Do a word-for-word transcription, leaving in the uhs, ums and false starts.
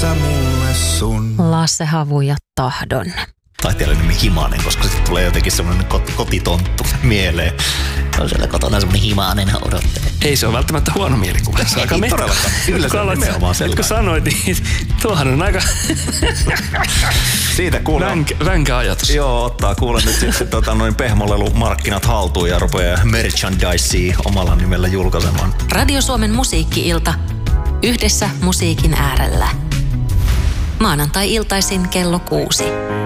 sä mulle sun. Lasse Havu ja Tahdon. Taiteilijan nimi Himanen, koska sitten tulee jotenkin semmoinen kot- kotitonttu mieleen. On siellä kotona semmoinen Himanen odottaa. Ei se ole välttämättä huono mielikuva. Se on aika Ei todellakaan. Kyllä se on nimenomaan sellainen. Kun sanoit, niin tuohan on aika siitä kuulee. Vänk, vänkä ajatus. Joo, ottaa kuule nyt sitten tota, noin pehmolelumarkkinat haltuun ja rupeaa merchandisea omalla nimellä julkaisemaan. Radio Suomen musiikki-ilta. Yhdessä musiikin äärellä. Maanantai-iltaisin kello kuusi.